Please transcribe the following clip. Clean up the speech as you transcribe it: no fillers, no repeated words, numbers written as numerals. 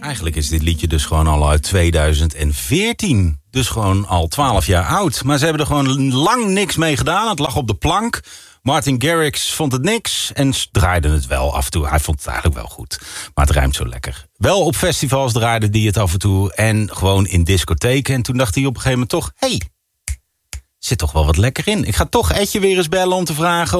Eigenlijk is dit liedje dus gewoon al uit 2014. Dus gewoon al 12 jaar oud. Maar ze hebben er gewoon lang niks mee gedaan. Het lag op de plank. Martin Garrix vond het niks en draaide het wel af en toe. Hij vond het eigenlijk wel goed, maar het rijmt zo lekker. Wel op festivals draaide hij het af en toe en gewoon in discotheken. En toen dacht hij op een gegeven moment toch, hey, zit toch wel wat lekker in. Ik ga toch Etje weer eens bellen om te vragen